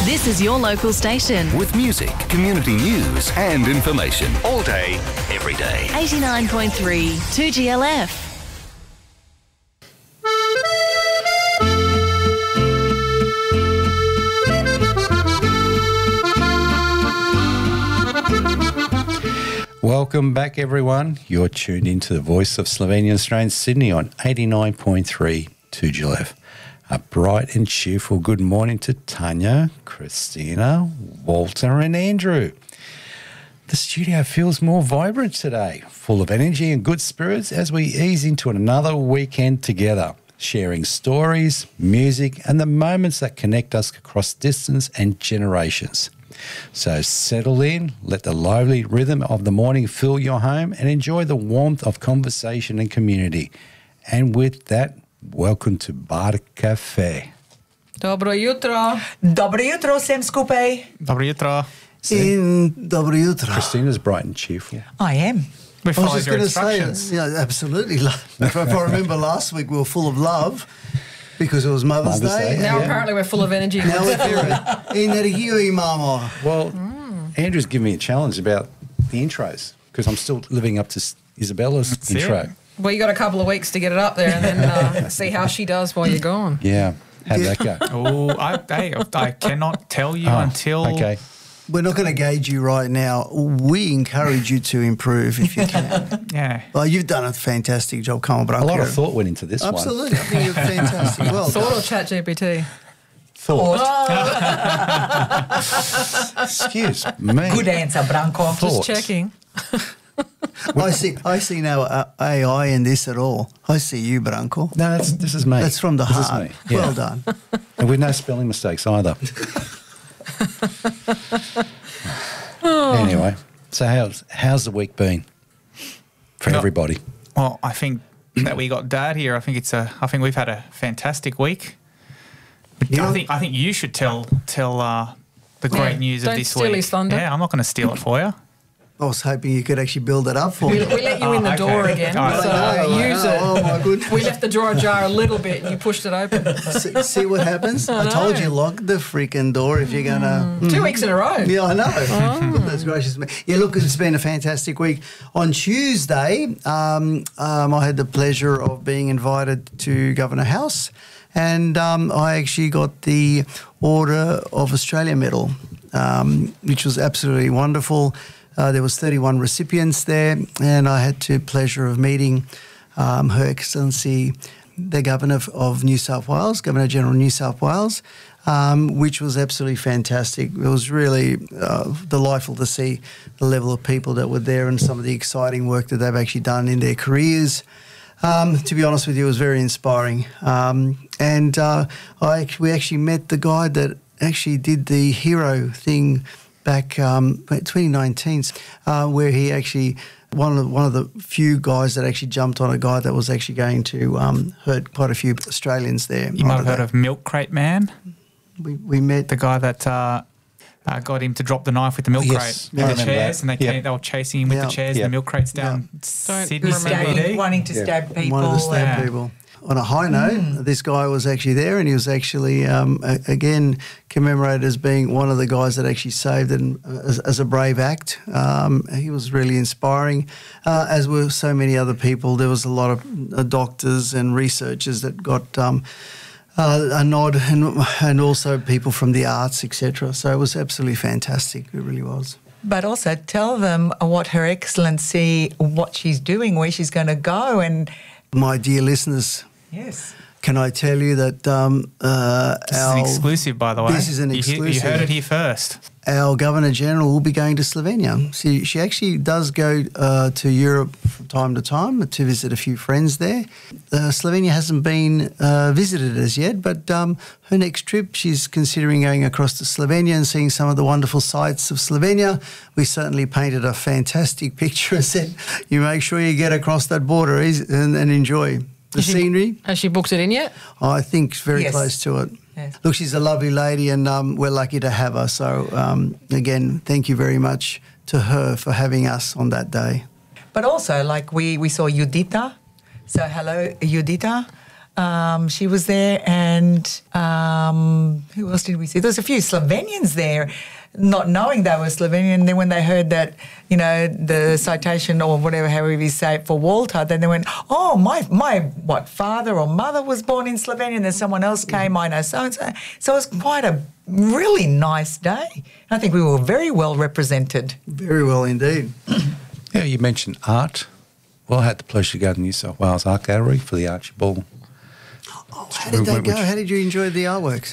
This is your local station. With music, community news and information. All day, every day. 89.3 2GLF. Welcome back, everyone. You're tuned into the voice of Slovenian Australian Sydney on 89.3 2GLF. A bright and cheerful good morning to Tanya, Christina, Walter and Andrew. The studio feels more vibrant today, full of energy and good spirits as we ease into another weekend together, sharing stories, music and the moments that connect us across distance and generations. So settle in, let the lively rhythm of the morning fill your home and enjoy the warmth of conversation and community. And with that, welcome to Bar Cafe. Dobro jutro. Dobro jutro vsem skupaj. Dobro jutro. In dobro jutro. Christina's bright and cheerful. I am. We I was followed just your going to say, instructions. yeah, absolutely. If I remember last week, we were full of love because it was Mother's Day. Now apparently we're full of energy. Now we're feeling energio, mama. Well, Andrew's given me a challenge about the intros because I'm still living up to Isabella's intro. Well, you got a couple of weeks to get it up there and then see how she does while you're gone. Yeah. How'd that go? Oh, I cannot tell you until... Okay. We're not going to gauge you right now. We encourage you to improve if you can. Yeah. Well, you've done a fantastic job, Carmen Branco. A lot of thought went into this one. Absolutely. I think you're fantastic. Well Thought done. or chat GPT? Thought. Excuse me. Good answer, Branko. Thought. Just checking. I see no AI in this at all. I see you, Branco. No, this is me. That's from the This heart. is me. Yeah. Well done. And with no spelling mistakes either. Anyway, so how's the week been for everybody? Well, I think that we got Dad here. I think we've had a fantastic week. But Yeah. I think you should tell the great news of Don't this steal week. his thunder. Yeah, I'm not going to steal it for you. I was hoping you could actually build it up for We me. let you in the door okay. again, All right. so use it. Oh, my goodness. We left the drawer ajar a little bit and you pushed it open. See what happens? I told you, lock the freaking door if you're going to... 2 weeks in a row. Yeah, I know. That's gracious of me. Yeah, look, it's been a fantastic week. On Tuesday, I had the pleasure of being invited to Governor House, and I actually got the Order of Australia Medal, which was absolutely wonderful. There was 31 recipients there, and I had the pleasure of meeting Her Excellency, the Governor of New South Wales, Governor-General New South Wales, which was absolutely fantastic. It was really delightful to see the level of people that were there and some of the exciting work that they've actually done in their careers. To be honest with you, it was very inspiring. We actually met the guy that actually did the hero thing back 2019, where he actually one of the few guys that actually jumped on a guy that was actually going to hurt quite a few Australians there. You might have heard of Milk Crate Man, We met the guy that got him to drop the knife with the milk Yes, crate I with the remember chairs, that. and they were chasing him with Yeah. the chairs Yeah. and the milk crates down Don't Sydney remember. CBD. Wanting to stab people. one of the stab Yeah. people. On a high note, this guy was actually there, and he was actually again commemorated as being one of the guys that actually saved it as a brave act. He was really inspiring, as were so many other people. There was a lot of doctors and researchers that got a nod, and also people from the arts, etc. So it was absolutely fantastic. It really was. But also tell them what Her Excellency, what she's doing, where she's going to go. And My dear listeners, yes. can I tell you that This is an exclusive, by the way. This is an exclusive. You heard it here first. Our Governor-General will be going to Slovenia. She actually does go to Europe from time to time to visit a few friends there. Slovenia hasn't been visited as yet, but her next trip, she's considering going across to Slovenia and seeing some of the wonderful sights of Slovenia. We certainly painted a fantastic picture and said, you make sure you get across that border and enjoy the scenery. Has she booked it in yet? I think very Yes. close to it. Yes. Look, she's a lovely lady, and we're lucky to have her. So, again, thank you very much to her for having us on that day. But also, like we saw Judita. So hello, Judita. She was there, and who else did we see? There was a few Slovenians there, not knowing they were Slovenian. And then when they heard that, the citation or whatever, however you say it, for Walter, then they went, oh, my father or mother was born in Slovenia, and then someone else came, I know so-and-so. So it was quite a really nice day. I think we were very well represented. Very well indeed. Yeah, you mentioned art. Well, I had the pleasure to go to the New South Wales Art Gallery for the Archibald. How did that go? How did you enjoy the artworks?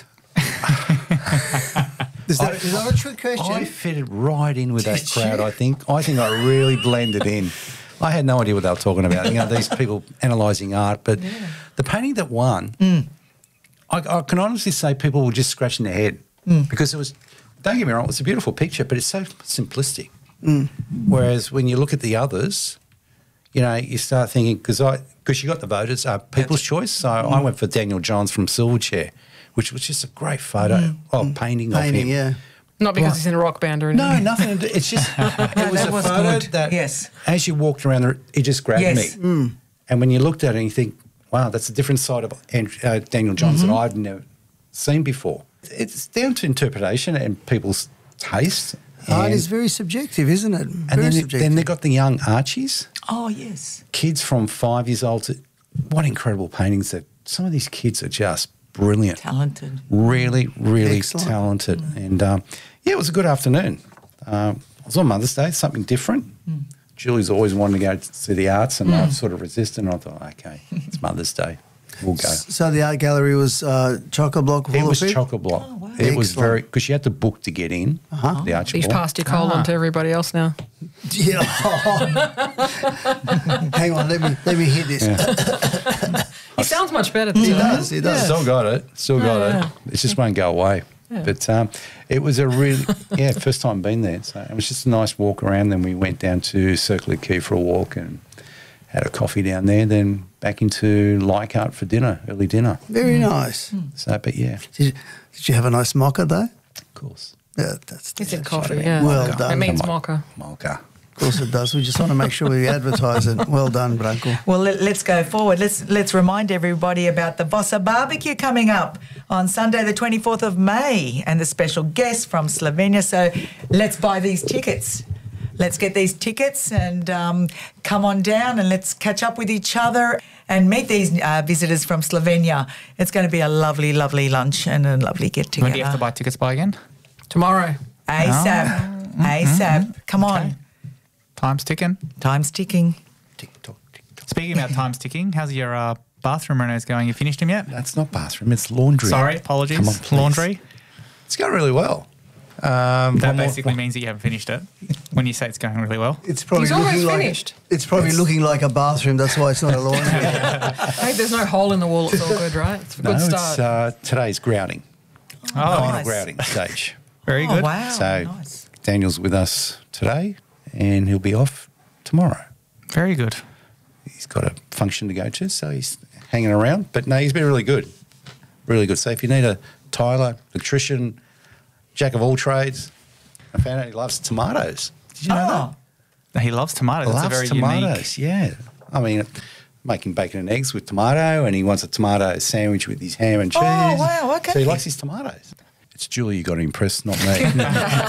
Is that a trick question? I fitted right in with that crowd, I think. I think I really blended in. I had no idea what they were talking about. These people analysing art. But the painting that won, I can honestly say people were just scratching their head because it was, don't get me wrong, it was a beautiful picture, but it's so simplistic. Whereas when you look at the others, you start thinking, because you got the voters, People's Choice. So I went for Daniel Johns from Silverchair, which was just a great photo of painting of him. Yeah. Not because he's in a rock band or anything. No, nothing. It's just it was that a was photo good. that, Yes. as you walked around, it just grabbed Yes. me. And when you looked at it, you think, wow, that's a different side of Daniel Johns that I've never seen before. It's down to interpretation and people's taste. Art is very subjective, isn't it? Very subjective. Then they got the young Archies, Oh, yes. kids from 5 years old to what incredible paintings that some of these kids are just brilliant. Talented. Really, really Excellent. talented. And, it was a good afternoon. It was on Mother's Day, something different. Julie's always wanted to go to see the arts, and I sort of resisted, and I thought, okay, it's Mother's Day. We'll go. So the art gallery was chock-a-block full It was of people? chock-a-block. Oh, wow. It was Excellent. very, because you had to book to get in, the Archibald. You've passed your coal on to everybody else now. Yeah. Hang on, let me hear this. He sounds much better. He does. Still got it. yeah. It just won't go away. Yeah. But it was a really, first time been there. So it was just a nice walk around. Then we went down to Circular Quay for a walk and had a coffee down there. Then back into Leichhardt for dinner, early dinner. Very nice. So, but yeah, Did you have a nice mocha though? of course. Yeah, that's He said that's coffee, what I mean. yeah. Well It done. means Come on. mocha. Mocha. Of course it does. We just want to make sure we advertise it. Well done, Branko. Well, let's go forward. Let's remind everybody about the Vossa Barbecue coming up on Sunday, the 24th of May, and the special guest from Slovenia. So let's buy these tickets. Let's get these tickets and come on down and let's catch up with each other and meet these visitors from Slovenia. It's going to be a lovely, lovely lunch and a lovely get-together. When do you have to buy tickets by again? Tomorrow. ASAP. ASAP. Come on. Okay. Time's ticking. Time's ticking. Tick-tock, tick-tock. Speaking about time's ticking, how's your bathroom renos going? You finished them yet? That's not bathroom, it's laundry. Sorry, apologies. Come on, please. Laundry. It's going really well. That basically means that you haven't finished it when you say it's going really well. It's probably He's almost looking like finished. It's probably looking like a bathroom. That's why it's not a laundry. Hey, there's no hole in the wall. It's all good, right? It's a good start. It's today's grouting, Oh, final nice. grouting stage. very Oh, good. wow. So Nice. Daniel's with us today, and he'll be off tomorrow. Very good. He's got a function to go to, so he's hanging around. But no, he's been really good. Really good. So if you need a tiler, electrician, jack of all trades, I found out he loves tomatoes. Did you know that? He loves tomatoes. That's a Loves very tomatoes, yeah. I mean, making bacon and eggs with tomato, and he wants a tomato sandwich with his ham and cheese. Oh, wow, okay. So he likes his tomatoes. It's Julie you got to impress, not me. And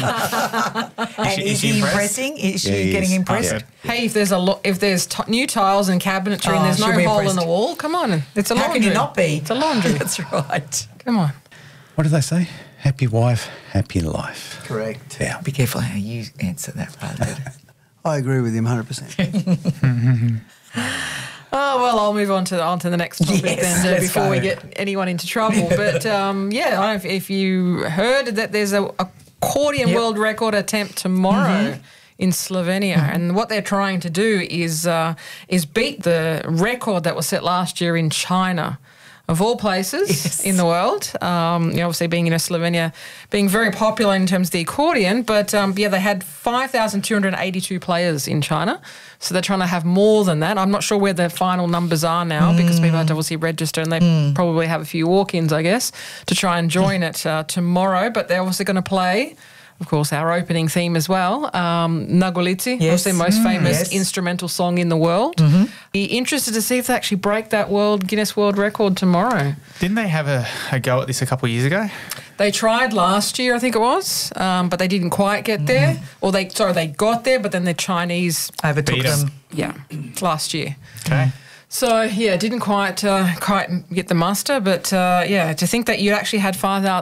Is is she he impressed? impressing? Is Yeah, she he getting is. impressed? Okay. Hey, if there's new tiles and cabinetry and there's no she'll be hole in impressed. the wall, come on, it's a How laundry. can you not be? It's a laundry. That's right. Come on. What do they say? Happy wife, happy life. Correct. Yeah. Be careful how you answer that, rather. I agree with him 100%. Oh, well, I'll move on to the next topic Yes, then let's before go. we get anyone into trouble. But, I don't know if you heard that there's a accordion Yep. world record attempt tomorrow in Slovenia. And what they're trying to do is beat the record that was set last year in China. Of all places Yes. in the world, obviously being Slovenia, being very popular in terms of the accordion, but they had 5,282 players in China, so they're trying to have more than that. I'm not sure where the final numbers are now because people had to obviously register, and they probably have a few walk-ins, I guess, to try and join it tomorrow. But they're obviously going to play of course, our opening theme as well. Nagolitsi, Yes. obviously the most famous Yes. instrumental song in the world. Be interested to see if they actually break that Guinness World Record tomorrow. Didn't they have a go at this a couple of years ago? They tried last year, I think it was, but they didn't quite get there. Or they got there, but then the Chinese, Overtook Beat 'em. them. last year. Okay. So, yeah, didn't quite get the muster. But, to think that you actually had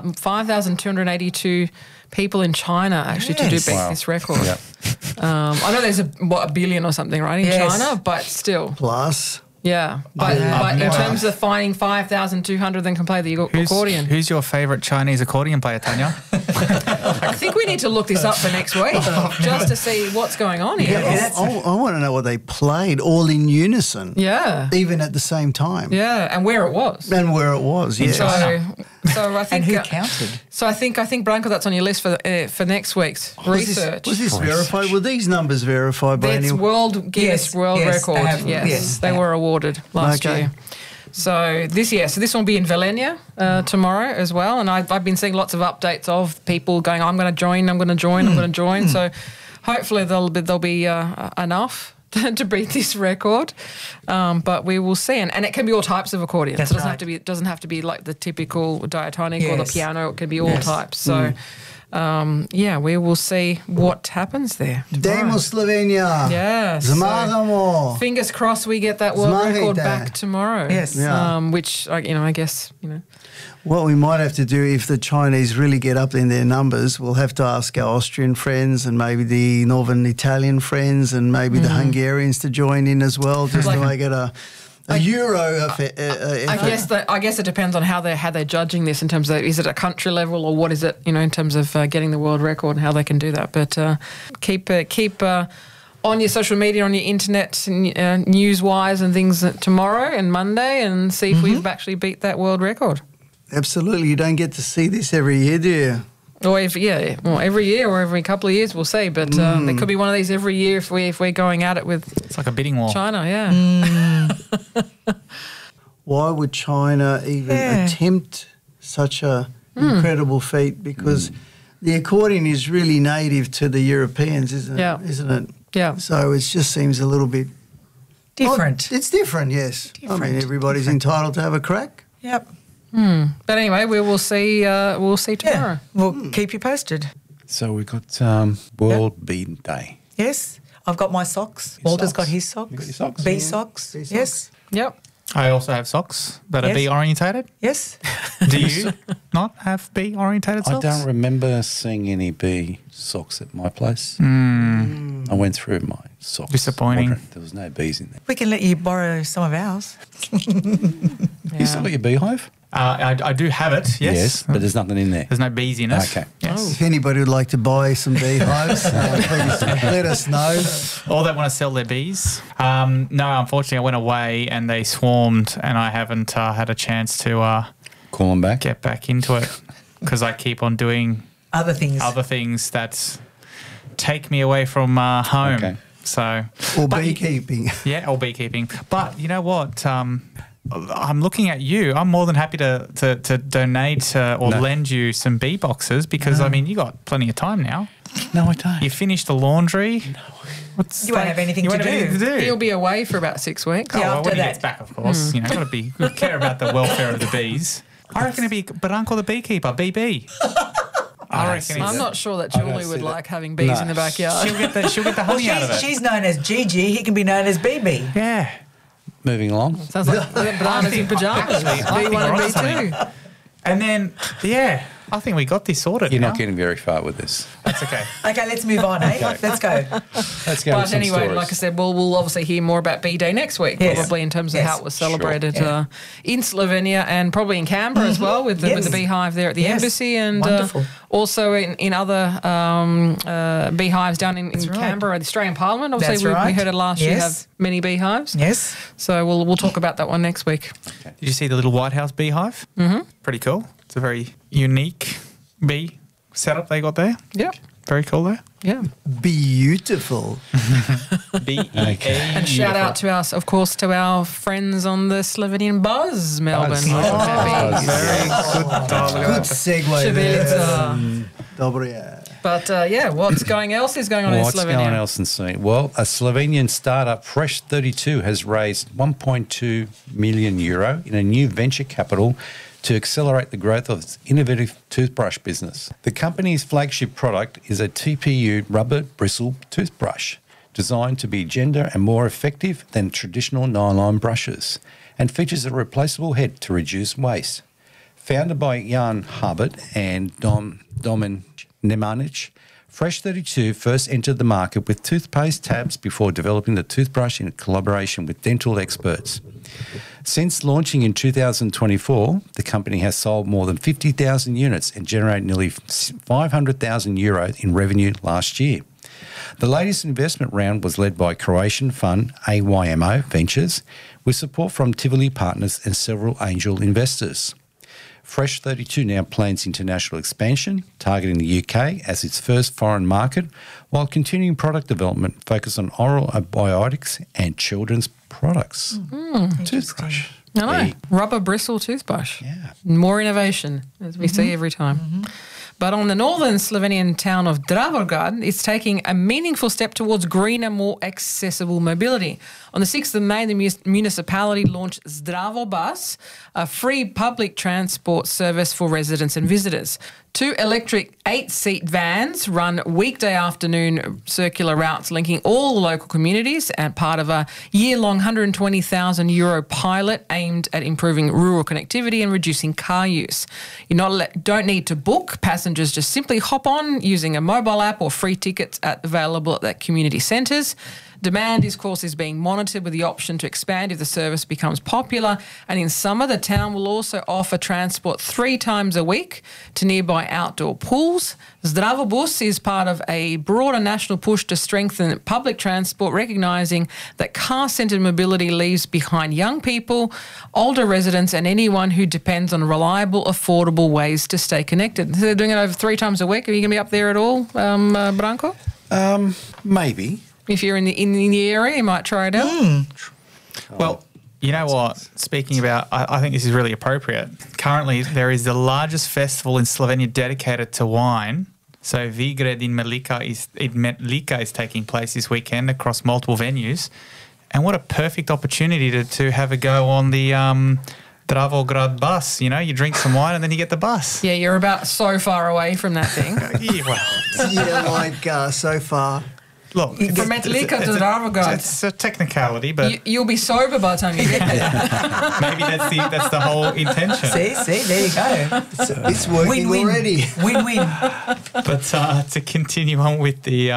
5,282 people in China actually to do Yes. beat Wow. this record. Yep. I know there's a billion or something, right, in Yes. China, but still. Plus, Yeah. But in never- terms of finding 5,200 that can play the accordion, Who's your favourite Chinese accordion player, Tanya? I think we need to look this up for next week just to see what's going on here. I want to know what they played all in unison, Yeah. even at the same time, Yeah, and where it was. and where it was. Yeah. So I think And who counted? So I think Branko, that's on your list for next week's research. Was this verified? Were these numbers verified by It's anyone? Guinness World yes, Record. they have- Yes, yes, they they were awarded last Okay. year. So this will be in Velenia tomorrow as well. And I've been seeing lots of updates of people going, I'm going to join. So hopefully there'll be enough to beat this record, but we will see. And it can be all types of accordions. That's So it right. doesn't have to be like the typical diatonic or the Yes. piano. It can be all Yes. types. So we will see what happens there. Demo Slovenia. Yeah, so- Zmagamo. Fingers crossed we get that world Zmagajte. record back tomorrow. Yes. Yeah. Which I guess. What we might have to do if the Chinese really get up in their numbers, we'll have to ask our Austrian friends and maybe the Northern Italian friends and maybe the Hungarians to join in as well, just to make it a Euro effort. I guess it depends on how they're judging this in terms of, is it a country level or what is it, in terms of getting the world record and how they can do that. But keep on your social media, on your internet, news-wise and things tomorrow and Monday, and see if we've actually beat that world record. Absolutely. You don't get to see this every year, do you? Or every year or every couple of years, we'll see. But there could be one of these every year if we're going at it with It's like a bidding war. China. Yeah. Why would China even attempt such a incredible feat? Because the accordion is really native to the Europeans, isn't it? Yeah. Isn't it? Yeah. So it just seems a little bit Different. It's different, yes. I mean, everybody's entitled to have a crack. Yep. But anyway, we will see. We'll see tomorrow. We'll keep you posted. So we've got World Bead Day. Yes. I've got my socks. Your Walter's socks. got his socks. You got your socks? B socks. B socks. Yes. Yep. I also have socks that are Yes. bee orientated. Yes. Do you not have bee orientated I socks? don't remember seeing any bee socks at my place. I went through my socks. Disappointing. wondering- There was no bees in there. We can let you borrow some of ours. You still got your beehive? I do have it, yes. but there's nothing in there. There's no bees in it. Okay. Yes. If anybody would like to buy some beehives, please let us know. Or they want to sell their bees. No, unfortunately, I went away and they swarmed, and I haven't had a chance to Call them back. get back into it because I keep on doing Other things. other things that take me away from home. Okay. So, Or but- beekeeping. Yeah, or beekeeping. But you know what? I'm looking at you. I'm more than happy to donate or No. lend you some bee boxes because, I mean, you got plenty of time now. No, I don't. You finished the laundry. You won't have anything you to won't have anything to do. He'll be away for about 6 weeks. Oh, Yeah, well, after when he that. gets back, of course. You know, got to be care about the welfare of the bees. I reckon it'd be Baranko the beekeeper, BB. I reckon I'm it's- not sure that I don't Julie see would that. like having bees No. in the backyard. she'll get the honey out of it. She's known as Gigi. He can be known as BB. Yeah. Moving along. Sounds like bananas in pajamas. Actually, I think B1 and we're onto B2. And then, yeah, I think we got this sorted. You're now. not getting very far with this. That's okay. Okay, let's move on, eh? Okay. Let's go. Let's go with But some anyway, stories. like I said, we'll obviously hear more about B Day next week, Yes. probably in terms of Yes. how it was celebrated Sure. in Slovenia and probably in Canberra as well with the Yes. beehive there at the Yes. embassy and Wonderful. also in other beehives down in right. Canberra, the Australian Parliament. Obviously, That's we right. heard it last year Yes. have many beehives. Yes. So we'll talk about that one next week. Did you see the little White House beehive? Mm-hmm. Pretty cool. It's a very unique bee setup they got there. Yeah. Very cool there. Yeah. Beautiful. B-E-A. And shout out to us, of course, to our friends on the Slovenian Buzz, Melbourne. Buzz. Happy. Very good. Good segue Šibelica. there. Dobro je. But what's going on in Slovenia? What's going on else in Slovenia? Well, a Slovenian startup, Fresh32, has raised 1.2 million euro in a new venture capital to accelerate the growth of its innovative toothbrush business. The company's flagship product is a TPU rubber bristle toothbrush designed to be gentler and more effective than traditional nylon brushes and features a replaceable head to reduce waste. Founded by Jan Harbert and Domin Nemanic, Fresh32 first entered the market with toothpaste tabs before developing the toothbrush in collaboration with dental experts. Since launching in 2024, the company has sold more than 50,000 units and generated nearly 500,000 euros in revenue last year. The latest investment round was led by Croatian fund AYMO Ventures, with support from Tivoli Partners and several angel investors. Fresh32 now plans international expansion, targeting the UK as its first foreign market, while continuing product development focused on oral probiotics and children's products. Toothbrush. No, rubber bristle toothbrush. Yeah. More innovation, as we see every time. But on the northern Slovenian town of Dravograd, it's taking a meaningful step towards greener, more accessible mobility. On the 6th of May, the municipality launched Zdravo Bus, a free public transport service for residents and visitors. 2 electric 8-seat vans run weekday afternoon circular routes linking all the local communities and part of a year-long €120,000 pilot aimed at improving rural connectivity and reducing car use. You don't need to book. Passengers just simply hop on using a mobile app or free tickets available at community centres. Demand, of course, is being monitored with the option to expand if the service becomes popular. And in summer, the town will also offer transport 3 times a week to nearby outdoor pools. Zdravo Bus is part of a broader national push to strengthen public transport, recognising that car-centred mobility leaves behind young people, older residents and anyone who depends on reliable, affordable ways to stay connected. So they're doing it over 3 times a week. Are you going to be up there at all, Branko? Maybe. If you're in the area, you might try it out. Well, you know what? Speaking about, I think this is really appropriate. Currently, there is the largest festival in Slovenia dedicated to wine. So Vigred in Metlika is taking place this weekend across multiple venues. And what a perfect opportunity to have a go on the Dravograd bus. You know, you drink some wine and then you get the bus. Yeah, you're about so far away from that thing. So far. Look, from Metlika to Dravograd. It's a technicality, but you'll be sober by the time you get there. maybe that's the whole intention. See, there you go. It's working Win-win. already. Win-win. But to continue on with the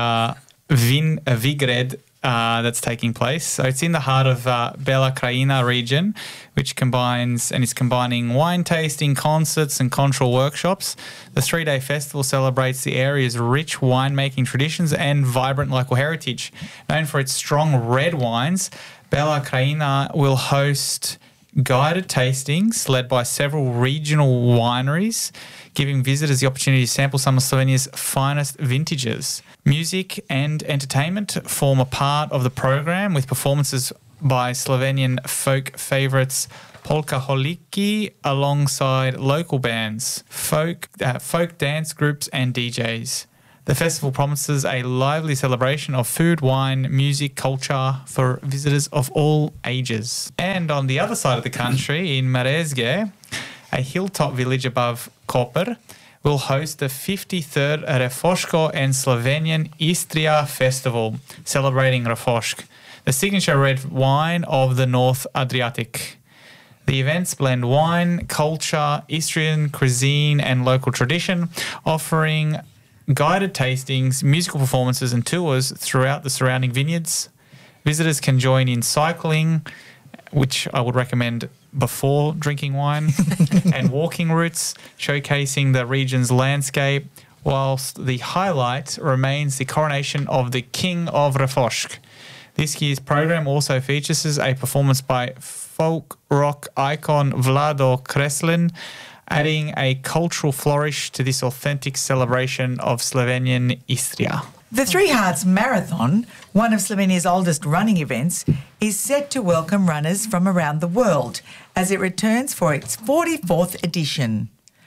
Vigred that's taking place. So it's in the heart of Bela Krajina region, which is combining wine tasting, concerts and cultural workshops. The 3-day festival celebrates the area's rich winemaking traditions and vibrant local heritage. Known for its strong red wines, Bela Krajina will host guided tastings led by several regional wineries, giving visitors the opportunity to sample some of Slovenia's finest vintages. Music and entertainment form a part of the program, with performances by Slovenian folk favourites Polkaholiki alongside local bands, folk dance groups and DJs. The festival promises a lively celebration of food, wine, music, culture for visitors of all ages. And on the other side of the country, in Marezge, a hilltop village above Koper, will host the 53rd Refoško and Slovenian Istria Festival, celebrating Refošk, the signature red wine of the North Adriatic. The events blend wine, culture, Istrian cuisine and local tradition, offering guided tastings, musical performances and tours throughout the surrounding vineyards. Visitors can join in cycling, which I would recommend before drinking wine, and walking routes showcasing the region's landscape, whilst the highlight remains the coronation of the King of Refošk. This year's program also features a performance by folk rock icon Vlado Kreslin, adding a cultural flourish to this authentic celebration of Slovenian Istria. The Three Hearts Marathon, one of Slovenia's oldest running events, is set to welcome runners from around the world as it returns for its 44th edition.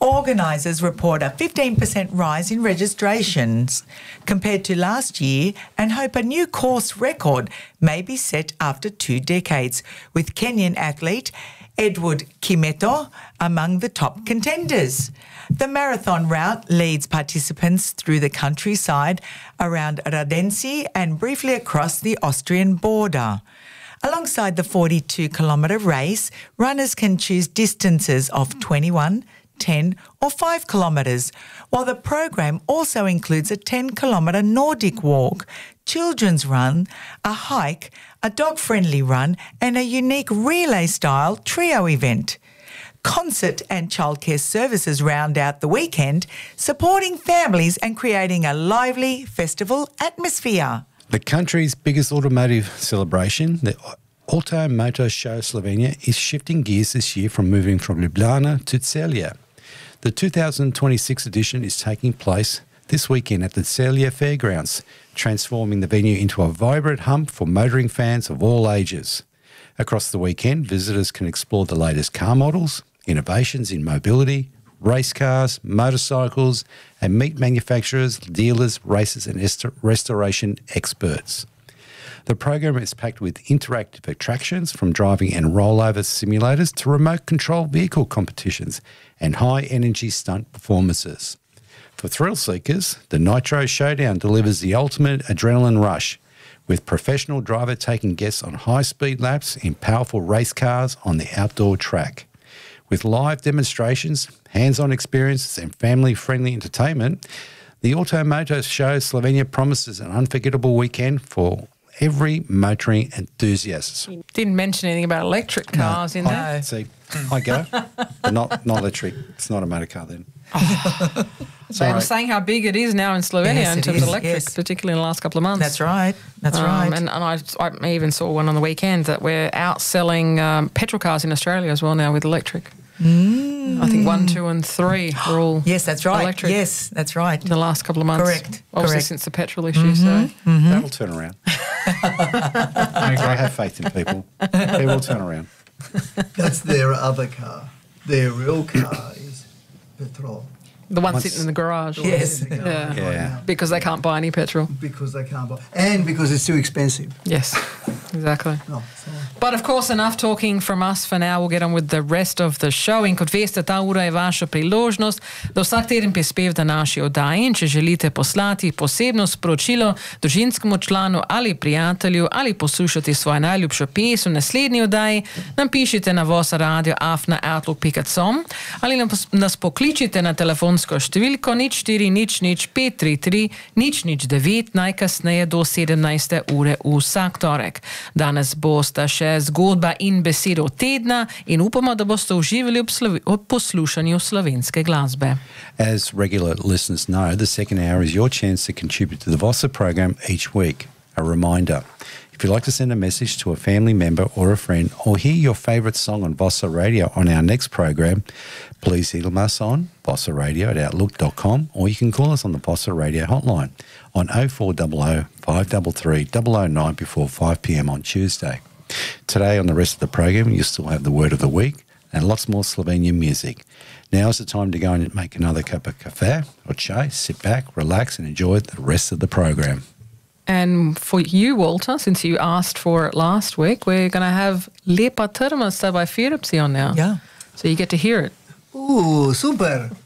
Organisers report a 15% rise in registrations compared to last year and hope a new course record may be set after 2 decades, with Kenyan athlete Edward Kimeto among the top contenders. The marathon route leads participants through the countryside around Radenci and briefly across the Austrian border. Alongside the 42-kilometre race, runners can choose distances of 21, 10 or 5 kilometres, while the program also includes a 10-kilometre Nordic walk, children's run, a hike, a dog-friendly run and a unique relay-style trio event. Concert and childcare services round out the weekend, supporting families and creating a lively festival atmosphere. The country's biggest automotive celebration, the Auto Moto Show Slovenia, is shifting gears this year from moving from Ljubljana to Celje. The 2026 edition is taking place this weekend at the Celje Fairgrounds, transforming the venue into a vibrant hub for motoring fans of all ages. Across the weekend, visitors can explore the latest car models, innovations in mobility, race cars, motorcycles, and meet manufacturers, dealers, racers and restoration experts. The program is packed with interactive attractions from driving and rollover simulators to remote control vehicle competitions and high-energy stunt performances. For thrill seekers, the Nitro Showdown delivers the ultimate adrenaline rush, with professional driver taking guests on high-speed laps in powerful race cars on the outdoor track. With live demonstrations, hands-on experiences and family-friendly entertainment, the Automoto Show Slovenia promises an unforgettable weekend for every motoring enthusiast. Didn't mention anything about electric cars in there. No. See, I go, but not electric. It's not a motor car then. They were saying how big it is now in Slovenia Yes, in it terms is, of electric, yes. particularly in the last couple of months. That's right. That's right. And I even saw one on the weekend that we're outselling petrol cars in Australia as well now with electric. I think 1, 2 and 3 are all Yes, that's right. electric Yes, that's right. in the last couple of months. Correct, Obviously correct. since the petrol issue. So That'll turn around. I have faith in people. They will turn around. That's their other car. Their real car is petrol. the one Once- sitting in the garage. Yes. Yeah. Yeah. Because they can't buy any petrol. Because they can't buy. And because it's too expensive. Yes, exactly. No, so. But of course, enough talking from us for now. We'll get on with the rest of the show. In kot veste, ta ura je vaša priložnost, da vsak teden prispevate naši oddaji in če želite poslati posebno sporočilo družinskemu članu ali prijatelju ali poslušati svojo najljubšo pesem v naslednji oddaji, nam pišite na vosaradioafna@outlook.com ali nas pokličite na telefonsko številko 0400 533 009 najkasneje do 17. ure vsak torek. Danes bosta še zgodba in besedo tedna in upamo, da boste uživali ob poslušanju slovenske glasbe. As regular listeners know, the second hour is your chance to contribute to the Vossa program each week. A reminder, if you'd like to send a message to a family member or a friend or hear your favourite song on Vossa Radio on our next program, please email us on vossaradio@outlook.com or you can call us on the Vossa Radio hotline on 0400 533 009 before 5 p.m. on Tuesday. Today on the rest of the program, you'll still have the word of the week and lots more Slovenian music. Now's the time to go and make another cup of cafe or chai, sit back, relax and enjoy the rest of the program. And for you, Walter, since you asked for it last week, we're going to have Lepa Trmasta by Firipsi on now. Yeah. So you get to hear it. Super.